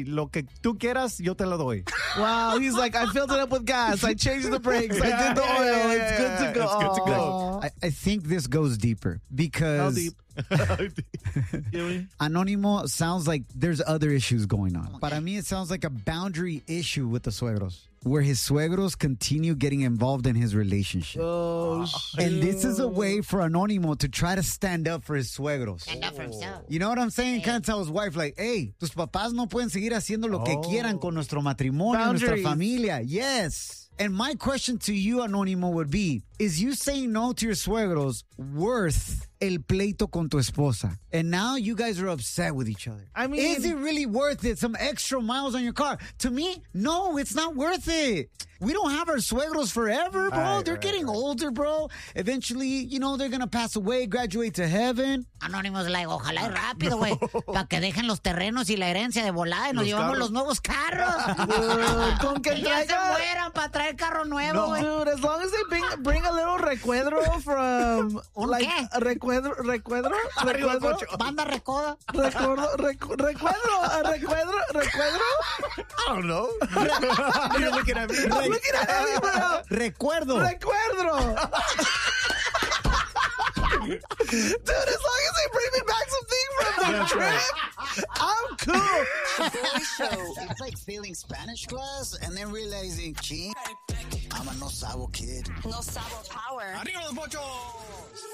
y lo que tú quieras, yo te lo doy. Wow, he's like, I filled it up with gas. I changed the brakes. I did the oil. It's good to go. It's good to go. I think this goes deeper because How deep? Anónimo sounds like there's other issues going on. Para mí, it sounds like a boundary issue with the suegros, where his suegros continue getting involved in his relationship. Oh, And this is a way for Anónimo to try to stand up for his suegros. Stand up for himself. You know what I'm saying? Kind of tell his wife, like, hey, tus papás no pueden seguir haciendo lo que quieran con nuestro matrimonio, nuestra Boundaries. familia. Yes. And my question to you, Anónimo, would be, is you saying no to your suegros worth el pleito con tu esposa? And now you guys are upset with each other. I mean- is it really worth it? Some extra miles on your car? To me, no, it's not worth it. We don't have our suegros forever, bro. They're getting older, bro. Eventually, you know, they're going to pass away, graduate to heaven. Anónimos, like, ojalá y rápido, güey. Para que dejen los terrenos y la herencia de volada y nos llevamos los nuevos carros. con que Que ya se traiga- mueran para traer carro nuevo, güey. Dude, as long as they bring a little recuadro from ¿Un like qué? recuadro Banda recoda. recuadro. I don't know. You're looking at me. I'm looking at him, bro. Recuerdo. Recuadro. Dude, as long as they bring me back something from the That's trip, right. I'm cool. It's like failing Spanish class and then realizing, ching, I'm a no sabo kid. No Sabo Power.